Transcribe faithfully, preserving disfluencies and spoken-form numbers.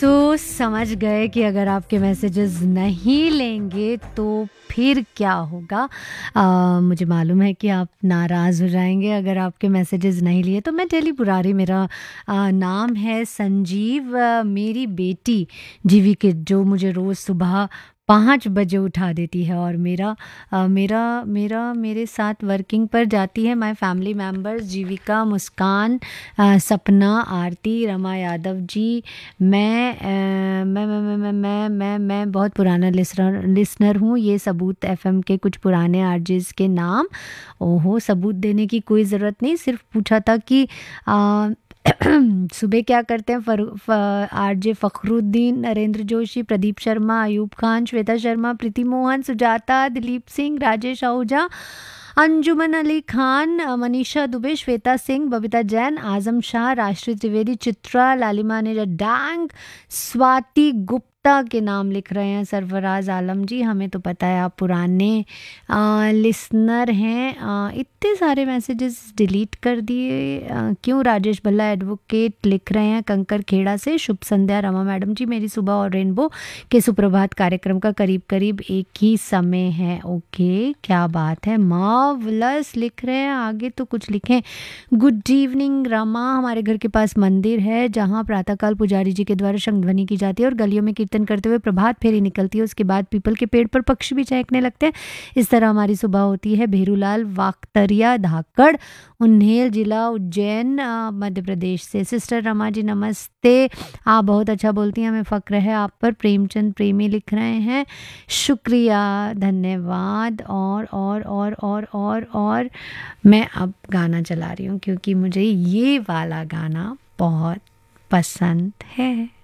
सो समझ गए कि अगर आपके मैसेजेस नहीं लेंगे तो फिर क्या होगा। अ, मुझे मालूम है कि आप नाराज़ हो जाएंगे अगर आपके मैसेजेस नहीं लिए। तो मैं डेली पुरारी, मेरा अ, नाम है संजीव। अ, मेरी बेटी जीवी किड जो मुझे रोज़ सुबह पाँच बजे उठा देती है और मेरा अ, मेरा मेरा मेरे साथ वर्किंग पर जाती है। माय फैमिली मेम्बर्स जीविका, मुस्कान, अ, सपना, आरती, रमा यादव जी। मैं अ, मैं मैं मैं मैं मैं मैं मैं बहुत पुराना लिसनर लिसनर हूँ। ये सबूत एफएम के कुछ पुराने आरजेस के नाम। ओहो, सबूत देने की कोई ज़रूरत नहीं, सिर्फ पूछा था कि अ, सुबह क्या करते हैं। फर, फ, आरजे फखरुद्दीन, नरेंद्र जोशी, प्रदीप शर्मा, अयूब खान, श्वेता शर्मा, प्रीति मोहन, सुजाता, दिलीप सिंह, राजेश आहूजा, अंजुमन अली खान, अ, मनीषा दुबे, श्वेता सिंह, बबीता जैन, आजम शाह, राष्ट्रीय त्रिवेदी, चित्रा, लालिमा ने डांग, स्वाति गुप्ता के नाम लिख रहे हैं। सरफराज आलम जी, हमें तो पता है आप पुराने आ, लिसनर हैं। आ, इतने सारे मैसेजेस डिलीट कर दिए आ, क्यों? राजेश भल्ला एडवोकेट लिख रहे हैं कंकर खेड़ा से। शुभ संध्या रमा मैडम जी, मेरी सुबह और रेनबो के सुप्रभात कार्यक्रम का करीब करीब एक ही समय है। ओके, क्या बात है, मार्वलस लिख रहे हैं। आगे तो कुछ लिखें। गुड इवनिंग रमा, हमारे घर के पास मंदिर है जहाँ प्रातःकाल पुजारी जी के द्वारा शंख ध्वनि की जाती है और गलियों में कीर्तन करते हुए प्रभात फेरी निकलती है। उसके बाद पीपल के पेड़ पर पक्षी भी चहकने लगते हैं। इस तरह हमारी सुबह होती है। भेरूलाल वाकतरिया, धाकड़, उन्हेल जिला, उज्जैन, अ, मध्य प्रदेश से। सिस्टर रमा जी नमस्ते, आप बहुत अच्छा बोलती हैं, हमें फ़क्र है आप पर। प्रेमचंद प्रेमी लिख रहे हैं, शुक्रिया, धन्यवाद। और और और और और और मैं अब गाना चला रही हूँ क्योंकि मुझे ये वाला गाना बहुत पसंद है।